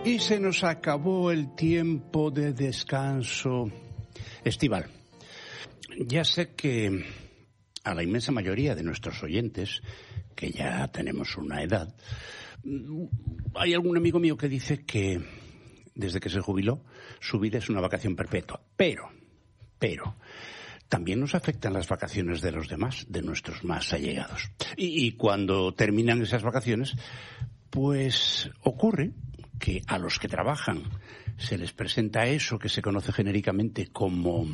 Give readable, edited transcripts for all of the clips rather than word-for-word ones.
Y se nos acabó el tiempo de descanso estival. Ya sé que a la inmensa mayoría de nuestros oyentes, que ya tenemos una edad, hay algún amigo mío que dice que desde que se jubiló, su vida es una vacación perpetua. Pero, también nos afectan las vacaciones de los demás, de nuestros más allegados. Y cuando terminan esas vacaciones, pues ocurre que a los que trabajan se les presenta eso que se conoce genéricamente como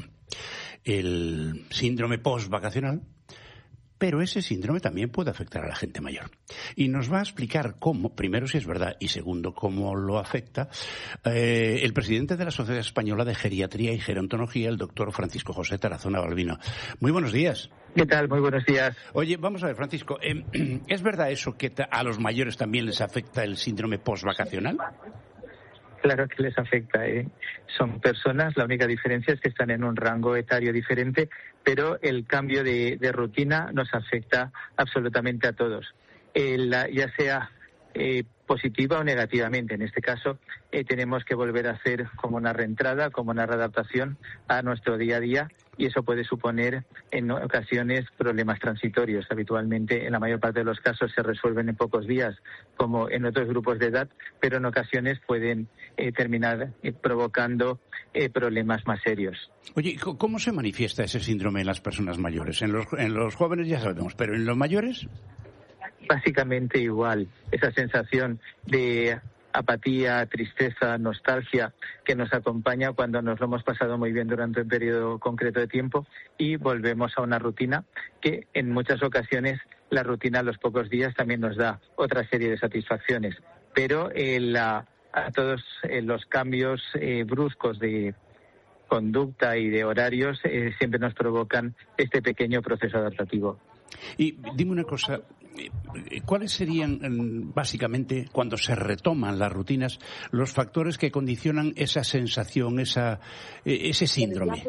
el síndrome post-vacacional, pero ese síndrome también puede afectar a la gente mayor. Y nos va a explicar cómo, primero si es verdad y segundo cómo lo afecta, el presidente de la Sociedad Española de Geriatría y Gerontología, el doctor Francisco José Tarazona Balbino. Muy buenos días. ¿Qué tal? Muy buenos días. Oye, vamos a ver, Francisco, ¿es verdad eso que a los mayores también les afecta el síndrome post-vacacional? Claro que les afecta, ¿eh? Son personas, la única diferencia es que están en un rango etario diferente, pero el cambio de rutina nos afecta absolutamente a todos, ya sea positiva o negativamente. En este caso, tenemos que volver a hacer como una reentrada, como una readaptación a nuestro día a día, y eso puede suponer en ocasiones problemas transitorios. Habitualmente, en la mayor parte de los casos, se resuelven en pocos días, como en otros grupos de edad, pero en ocasiones pueden terminar provocando problemas más serios. Oye, ¿cómo se manifiesta ese síndrome en las personas mayores? En los jóvenes ya sabemos, pero ¿en los mayores? Básicamente igual, esa sensación de apatía, tristeza, nostalgia que nos acompaña cuando nos lo hemos pasado muy bien durante un periodo concreto de tiempo y volvemos a una rutina que en muchas ocasiones la rutina a los pocos días también nos da otra serie de satisfacciones, pero a todos los cambios bruscos de conducta y de horarios siempre nos provocan este pequeño proceso adaptativo. Y dime una cosa, ¿cuáles serían básicamente, cuando se retoman las rutinas, los factores que condicionan esa sensación, ese síndrome?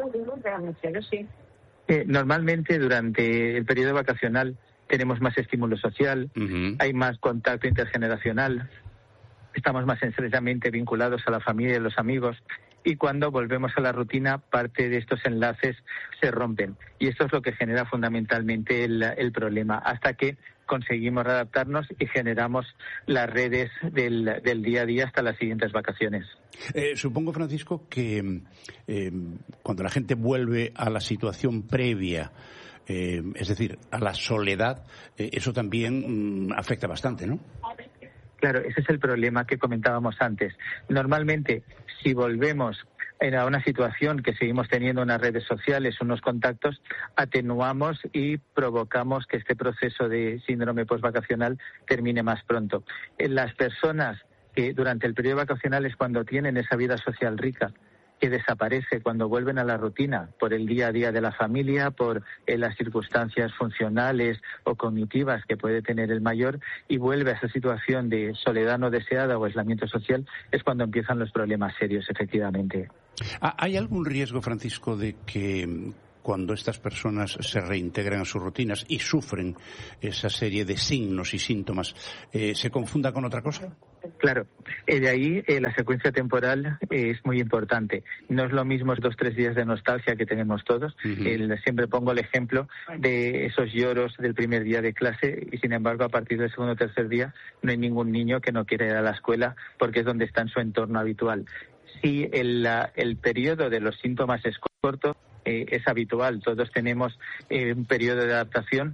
Normalmente durante el periodo vacacional tenemos más estímulo social, hay más contacto intergeneracional, estamos más estrechamente vinculados a la familia y a los amigos. Y cuando volvemos a la rutina, parte de estos enlaces se rompen. Y esto es lo que genera fundamentalmente el problema, hasta que conseguimos readaptarnos y generamos las redes del día a día hasta las siguientes vacaciones. Supongo, Francisco, que cuando la gente vuelve a la situación previa, es decir, a la soledad, eso también afecta bastante, ¿no? Claro, ese es el problema que comentábamos antes. Normalmente, si volvemos a una situación que seguimos teniendo unas redes sociales, unos contactos, atenuamos y provocamos que este proceso de síndrome postvacacional termine más pronto. Las personas que durante el periodo vacacional es cuando tienen esa vida social rica, que desaparece cuando vuelven a la rutina por el día a día de la familia, por las circunstancias funcionales o cognitivas que puede tener el mayor, y vuelve a esa situación de soledad no deseada o aislamiento social, es cuando empiezan los problemas serios, efectivamente. ¿Hay algún riesgo, Francisco, de que cuando estas personas se reintegran a sus rutinas y sufren esa serie de signos y síntomas, se confunda con otra cosa? Claro, de ahí la secuencia temporal es muy importante. No es lo mismo 2-3 días de nostalgia que tenemos todos. Siempre pongo el ejemplo de esos lloros del primer día de clase y, sin embargo, a partir del segundo o tercer día no hay ningún niño que no quiera ir a la escuela porque es donde está en su entorno habitual. Si el periodo de los síntomas es corto, es habitual. Todos tenemos un periodo de adaptación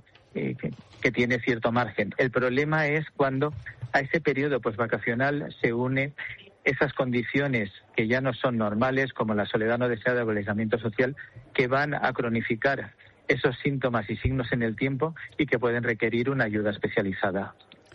que tiene cierto margen. El problema es cuando a ese periodo postvacacional se une esas condiciones que ya no son normales, como la soledad no deseada o el aislamiento social, que van a cronificar esos síntomas y signos en el tiempo y que pueden requerir una ayuda especializada.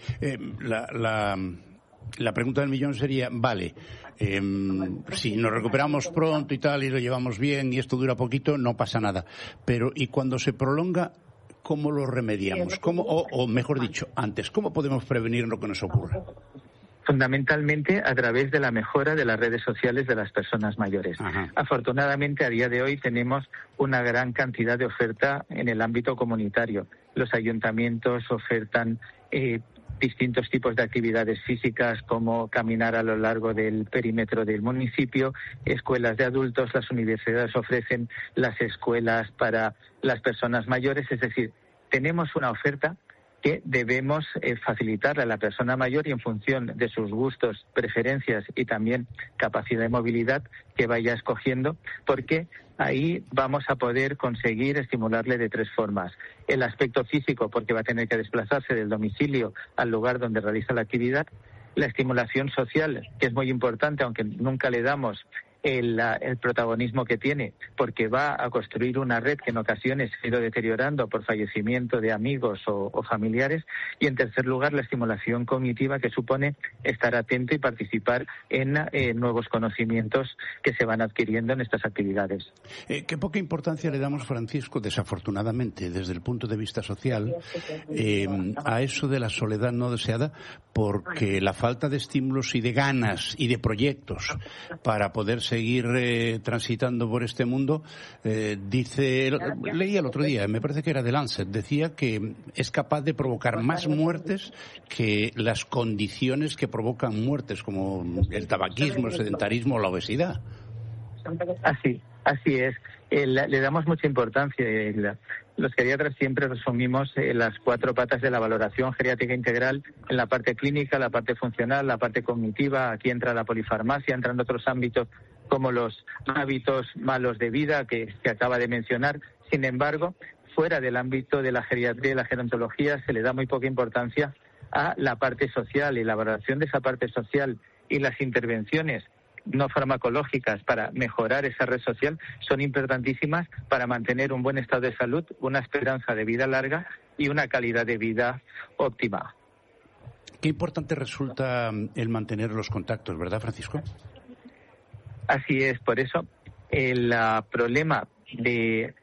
La pregunta del millón sería, vale, si nos recuperamos pronto y tal y lo llevamos bien y esto dura poquito, no pasa nada. Pero ¿y cuando se prolonga, cómo lo remediamos? O mejor dicho, antes, ¿cómo podemos prevenir lo que nos ocurra? Fundamentalmente a través de la mejora de las redes sociales de las personas mayores. Afortunadamente, a día de hoy tenemos una gran cantidad de oferta en el ámbito comunitario. Los ayuntamientos ofertan distintos tipos de actividades físicas como caminar a lo largo del perímetro del municipio, escuelas de adultos, las universidades ofrecen las escuelas para las personas mayores, es decir, tenemos una oferta que debemos facilitarle a la persona mayor y en función de sus gustos, preferencias y también capacidad de movilidad que vaya escogiendo, porque ahí vamos a poder conseguir estimularle de 3 formas. El aspecto físico, porque va a tener que desplazarse del domicilio al lugar donde realiza la actividad. La estimulación social, que es muy importante, aunque nunca le damos el protagonismo que tiene, porque va a construir una red que en ocasiones se ha ido deteriorando por fallecimiento de amigos o familiares. Y en tercer lugar, la estimulación cognitiva, que supone estar atento y participar en nuevos conocimientos que se van adquiriendo en estas actividades. Qué poca importancia le damos, Francisco, desafortunadamente, desde el punto de vista social, a eso de la soledad no deseada, porque la falta de estímulos y de ganas y de proyectos para poder seguir transitando por este mundo, leía el otro día, me parece que era de Lancet, decía que es capaz de provocar más muertes que las condiciones que provocan muertes, como el tabaquismo, el sedentarismo o la obesidad. Así es. Le damos mucha importancia. Los geriatras siempre resumimos las 4 patas de la valoración geriátrica integral en la parte clínica, la parte funcional, la parte cognitiva. Aquí entra la polifarmacia, entran otros ámbitos como los hábitos malos de vida que acaba de mencionar. Sin embargo, fuera del ámbito de la geriatría y la gerontología se le da muy poca importancia a la parte social, y la valoración de esa parte social y las intervenciones no farmacológicas para mejorar esa red social son importantísimas para mantener un buen estado de salud, una esperanza de vida larga y una calidad de vida óptima. Qué importante resulta el mantener los contactos, ¿verdad, Francisco? Así es, por eso el problema de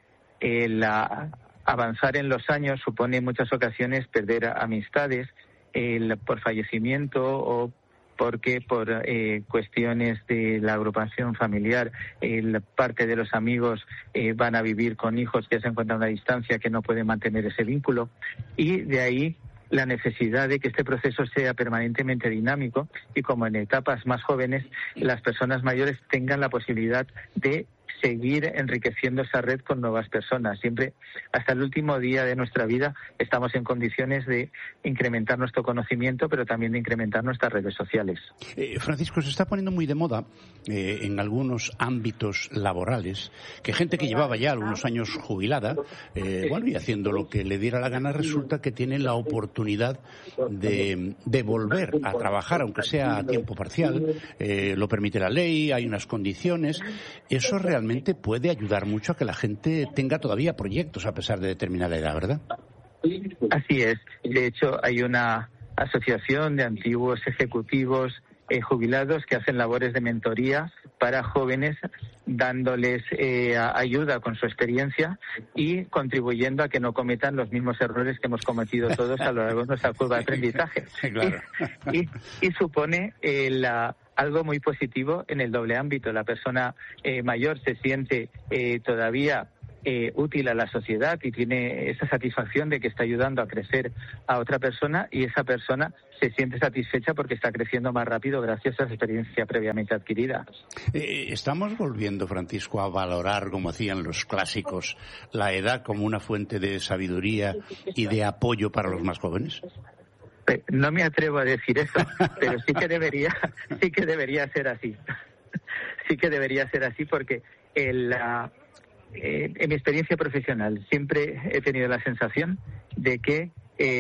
avanzar en los años supone en muchas ocasiones perder amistades por fallecimiento o porque por cuestiones de la agrupación familiar, parte de los amigos van a vivir con hijos que se encuentran a una distancia que no pueden mantener ese vínculo, y de ahí la necesidad de que este proceso sea permanentemente dinámico y, como en etapas más jóvenes, las personas mayores tengan la posibilidad de seguir enriqueciendo esa red con nuevas personas. Siempre, hasta el último día de nuestra vida, estamos en condiciones de incrementar nuestro conocimiento, pero también de incrementar nuestras redes sociales. Francisco, se está poniendo muy de moda en algunos ámbitos laborales que gente que llevaba ya algunos años jubilada, y haciendo lo que le diera la gana, resulta que tiene la oportunidad de volver a trabajar, aunque sea a tiempo parcial. Lo permite la ley, hay unas condiciones. Eso realmente puede ayudar mucho a que la gente tenga todavía proyectos a pesar de determinada edad, ¿verdad? Así es. De hecho, hay una asociación de antiguos ejecutivos jubilados que hacen labores de mentoría para jóvenes, dándoles ayuda con su experiencia y contribuyendo a que no cometan los mismos errores que hemos cometido todos a lo largo de nuestra curva de aprendizaje. Claro. Y supone algo muy positivo en el doble ámbito. La persona mayor se siente todavía útil a la sociedad y tiene esa satisfacción de que está ayudando a crecer a otra persona, y esa persona se siente satisfecha porque está creciendo más rápido gracias a esa experiencia previamente adquirida. ¿Estamos volviendo, Francisco, a valorar, como hacían los clásicos, la edad como una fuente de sabiduría y de apoyo para los más jóvenes? No me atrevo a decir eso, pero sí que debería ser así. Sí que debería ser así, porque en mi experiencia profesional siempre he tenido la sensación de que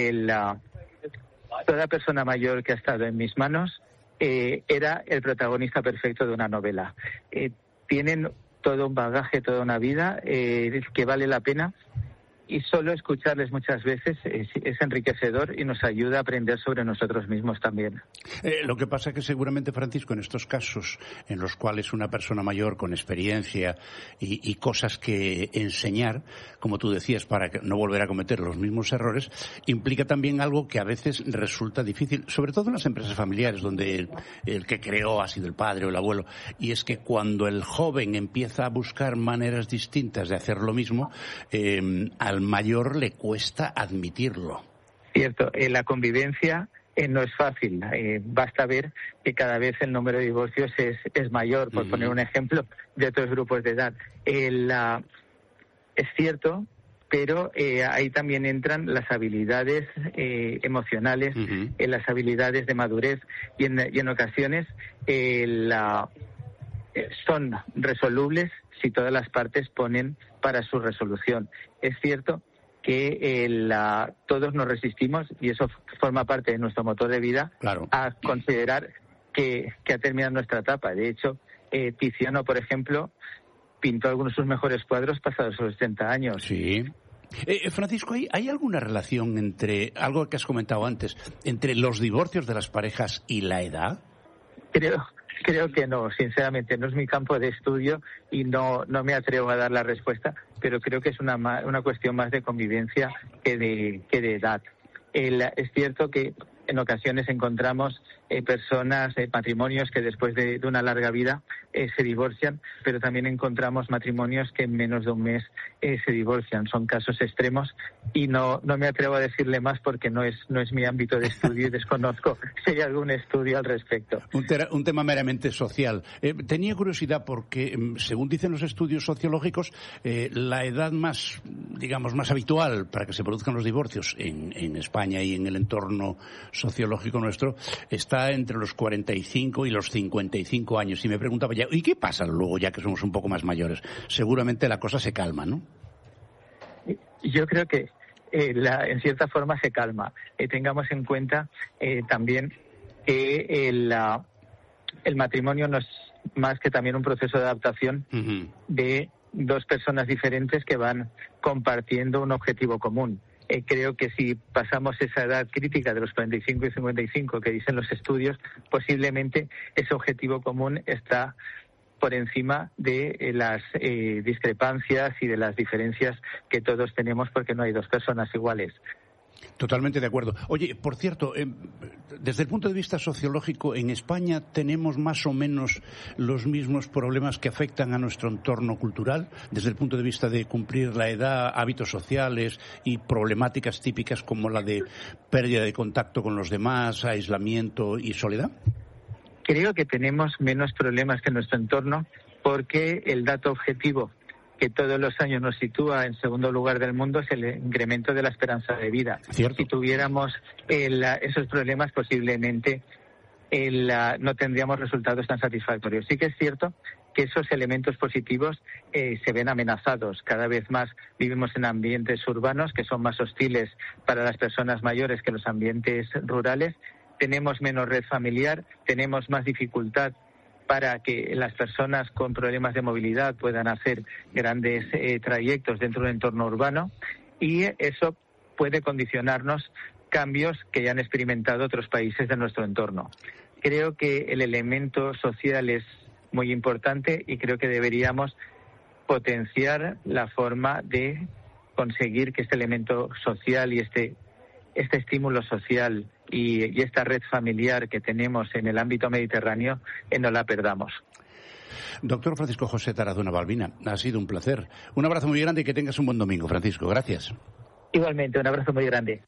toda persona mayor que ha estado en mis manos era el protagonista perfecto de una novela. Tienen todo un bagaje, toda una vida que vale la pena, y solo escucharles muchas veces es enriquecedor y nos ayuda a aprender sobre nosotros mismos también. Lo que pasa es que seguramente, Francisco, en estos casos en los cuales una persona mayor con experiencia y cosas que enseñar, como tú decías, para no volver a cometer los mismos errores, implica también algo que a veces resulta difícil, sobre todo en las empresas familiares, donde el que creó ha sido el padre o el abuelo, y es que cuando el joven empieza a buscar maneras distintas de hacer lo mismo, al mayor le cuesta admitirlo. Cierto, la convivencia no es fácil. Basta ver que cada vez el número de divorcios es mayor, por poner un ejemplo de otros grupos de edad. Es cierto, pero ahí también entran las habilidades emocionales, las habilidades de madurez y en ocasiones son resolubles si todas las partes ponen para su resolución. Es cierto que todos nos resistimos, y eso forma parte de nuestro motor de vida, claro, a considerar que ha terminado nuestra etapa. De hecho, Tiziano, por ejemplo, pintó algunos de sus mejores cuadros pasados los 80 años. Sí. Francisco, ¿hay alguna relación entre, algo que has comentado antes, entre los divorcios de las parejas y la edad? Creo que no, sinceramente, no es mi campo de estudio y no me atrevo a dar la respuesta, pero creo que es una cuestión más de convivencia que de edad. Es cierto que en ocasiones encontramos personas, matrimonios que después de una larga vida se divorcian, pero también encontramos matrimonios que en menos de un mes se divorcian. Son casos extremos y no me atrevo a decirle más porque no es mi ámbito de estudio y desconozco si hay algún estudio al respecto. Un tema meramente social. Tenía curiosidad porque, según dicen los estudios sociológicos, la edad más habitual para que se produzcan los divorcios en España y en el entorno sociológico nuestro está entre los 45 y los 55 años. Y me preguntaba ya, ¿y qué pasa luego ya que somos un poco más mayores? Seguramente la cosa se calma, ¿no? Yo creo que en cierta forma se calma. Tengamos en cuenta también que el matrimonio no es más que también un proceso de adaptación de dos personas diferentes que van compartiendo un objetivo común. Creo que si pasamos esa edad crítica de los 45 y 55 que dicen los estudios, posiblemente ese objetivo común está por encima de las discrepancias y de las diferencias que todos tenemos, porque no hay dos personas iguales. Totalmente de acuerdo. Oye, por cierto, desde el punto de vista sociológico, ¿en España tenemos más o menos los mismos problemas que afectan a nuestro entorno cultural? Desde el punto de vista de cumplir la edad, hábitos sociales y problemáticas típicas como la de pérdida de contacto con los demás, aislamiento y soledad. Creo que tenemos menos problemas que nuestro entorno, porque el dato objetivo que todos los años nos sitúa en segundo lugar del mundo es el incremento de la esperanza de vida. ¿Cierto? Si tuviéramos esos problemas, posiblemente no tendríamos resultados tan satisfactorios. Sí que es cierto que esos elementos positivos se ven amenazados. Cada vez más vivimos en ambientes urbanos que son más hostiles para las personas mayores que los ambientes rurales. Tenemos menos red familiar, tenemos más dificultad para que las personas con problemas de movilidad puedan hacer grandes trayectos dentro de un entorno urbano, y eso puede condicionarnos cambios que ya han experimentado otros países de nuestro entorno. Creo que el elemento social es muy importante y creo que deberíamos potenciar la forma de conseguir que este elemento social y este estímulo social y esta red familiar que tenemos en el ámbito mediterráneo no la perdamos. Doctor Francisco José Tarazona Balbina, ha sido un placer. Un abrazo muy grande y que tengas un buen domingo, Francisco. Gracias. Igualmente, un abrazo muy grande.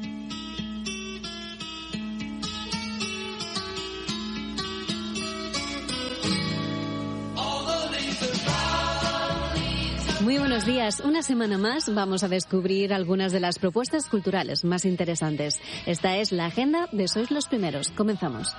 Muy buenos días. Una semana más vamos a descubrir algunas de las propuestas culturales más interesantes. Esta es la agenda de Sois los Primeros. Comenzamos.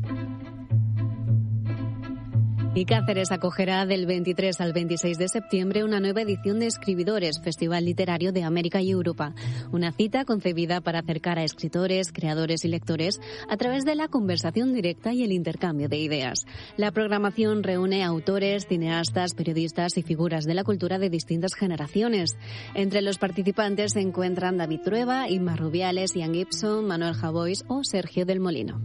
Y Cáceres acogerá del 23 al 26 de septiembre una nueva edición de Escribidores, Festival Literario de América y Europa. Una cita concebida para acercar a escritores, creadores y lectores a través de la conversación directa y el intercambio de ideas. La programación reúne a autores, cineastas, periodistas y figuras de la cultura de distintas generaciones. Entre los participantes se encuentran David Trueba, Inma Rubiales, Ian Gibson, Manuel Javois o Sergio del Molino.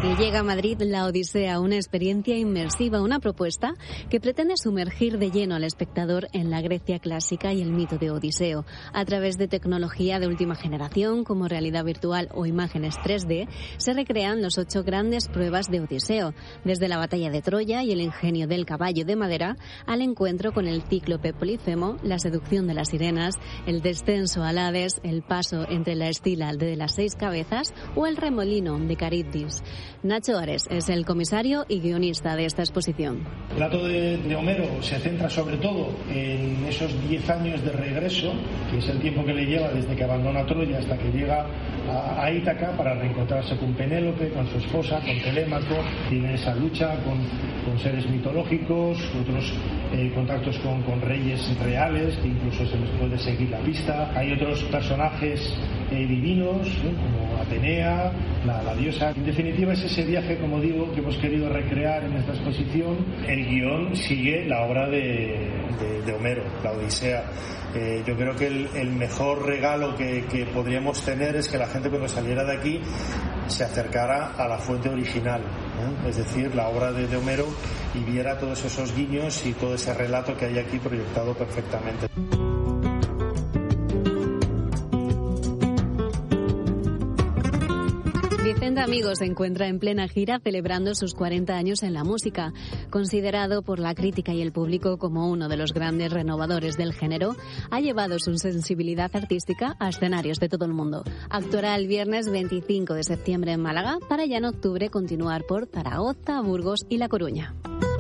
Y llega a Madrid La Odisea, una experiencia inmersiva, una propuesta que pretende sumergir de lleno al espectador en la Grecia clásica y el mito de Odiseo. A través de tecnología de última generación, como realidad virtual o imágenes 3D, se recrean las 8 grandes pruebas de Odiseo, desde la batalla de Troya y el ingenio del caballo de madera, al encuentro con el cíclope Polifemo, la seducción de las sirenas, el descenso al Hades, el paso entre la Escila de las 6 cabezas o el remolino de Carídis. Nacho Ares es el comisario y guionista de esta exposición. El relato de Homero se centra sobre todo en esos 10 años de regreso, que es el tiempo que le lleva desde que abandona Troya hasta que llega a Ítaca para reencontrarse con Penélope, con su esposa, con Telémaco. Tiene esa lucha con seres mitológicos, otros contactos con reyes reales, que incluso se les puede seguir la pista. Hay otros personajes divinos, como Atenea, la diosa. En definitiva, es ese viaje, como digo, que hemos querido recrear en esta exposición. El guión sigue la obra de Homero, la Odisea. Yo creo que el mejor regalo que podríamos tener es que la gente, cuando saliera de aquí, se acercara a la fuente original, es decir, la obra de Homero, y viera todos esos guiños y todo ese relato que hay aquí proyectado perfectamente. Vicente Amigo se encuentra en plena gira celebrando sus 40 años en la música. Considerado por la crítica y el público como uno de los grandes renovadores del género, ha llevado su sensibilidad artística a escenarios de todo el mundo. Actuará el viernes 25 de septiembre en Málaga para ya en octubre continuar por Zaragoza, Burgos y La Coruña.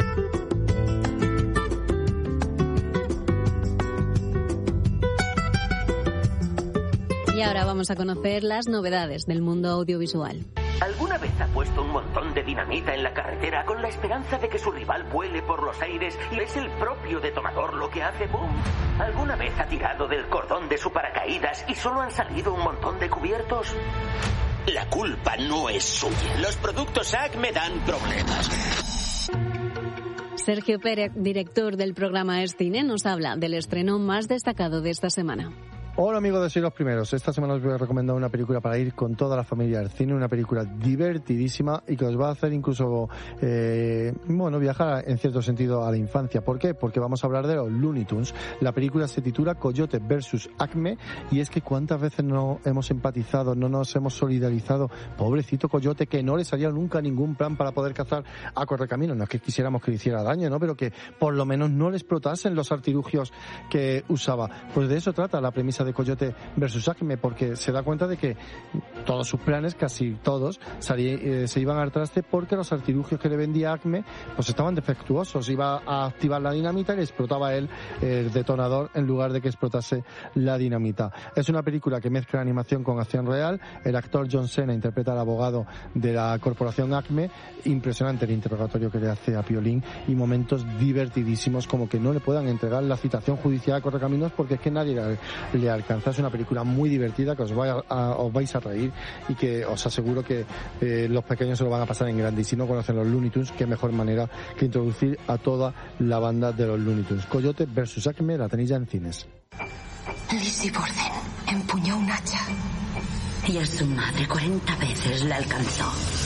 Y ahora vamos a conocer las novedades del mundo audiovisual. ¿Alguna vez ha puesto un montón de dinamita en la carretera con la esperanza de que su rival vuele por los aires y es el propio detonador lo que hace boom? ¿Alguna vez ha tirado del cordón de su paracaídas y solo han salido un montón de cubiertos? La culpa no es suya. Los productos Acme dan problemas. Sergio Pérez, director del programa Es Cine, nos habla del estreno más destacado de esta semana. Hola amigos de Soy los Primeros. Esta semana os voy a recomendar una película para ir con toda la familia al cine, una película divertidísima y que os va a hacer incluso viajar en cierto sentido a la infancia. ¿Por qué? Porque vamos a hablar de los Looney Tunes. La película se titula Coyote vs. Acme y es que cuántas veces no hemos empatizado, no nos hemos solidarizado. Pobrecito Coyote, que no le salía nunca ningún plan para poder cazar a Correcaminos. No es que quisiéramos que le hiciera daño, ¿no? Pero que por lo menos no le explotasen los artilugios que usaba. Pues de eso trata la premisa de Coyote versus Acme, porque se da cuenta de que todos sus planes, casi todos, se iban al traste porque los artilugios que le vendía Acme pues estaban defectuosos. Iba a activar la dinamita y le explotaba él el detonador en lugar de que explotase la dinamita. Es una película que mezcla animación con acción real. El actor John Cena interpreta al abogado de la corporación Acme. Impresionante el interrogatorio que le hace a Piolín y momentos divertidísimos, como que no le puedan entregar la citación judicial a Correcaminos porque es que nadie le alcanza. Es una película muy divertida que os vais a reír y que os aseguro que los pequeños se lo van a pasar en grande. Y si no conocen los Looney Tunes, qué mejor manera que introducir a toda la banda de los Looney Tunes. Coyote vs. Acme, la tenéis ya en cines. Lizzie Borden empuñó un hacha y a su madre 40 veces la alcanzó.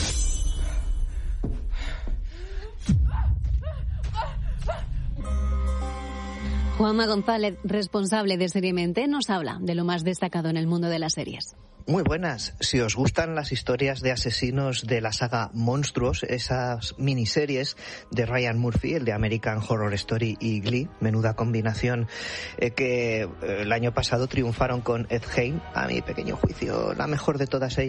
Juanma González, responsable de Seriamente, nos habla de lo más destacado en el mundo de las series. Muy buenas. Si os gustan las historias de asesinos de la saga Monstruos, esas miniseries de Ryan Murphy, el de American Horror Story y Glee, menuda combinación, que el año pasado triunfaron con Ed Gein, a mi pequeño juicio, la mejor de todas ellas.